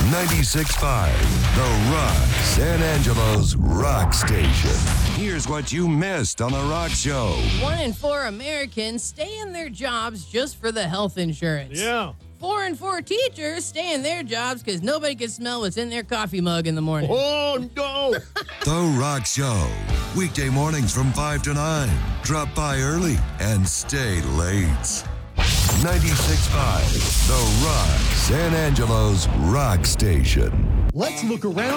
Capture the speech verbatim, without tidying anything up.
ninety-six point five, The Rock, San Angelo's rock station. Here's what you missed on The Rock Show. One in four Americans stay in their jobs just for the health insurance. Yeah. Four in four teachers stay in their jobs because nobody can smell what's in their coffee mug in the morning. Oh, no. The Rock Show. Weekday mornings from five to nine. Drop by early and stay late. ninety-six point five, The Rock, San Angelo's rock station. Let's look around.